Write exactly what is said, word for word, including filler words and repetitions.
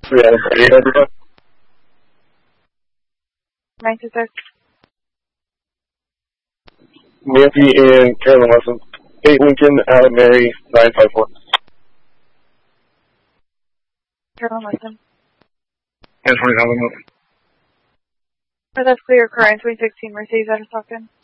Yeah, eight hundred. nine two six. Nancy and Carolyn Wesson. eight Lincoln, Adam Mary, nine five four. Carolyn Wesson. And twenty thousand. Oh, that's clear car in twenty sixteen Mercedes out of Stockton.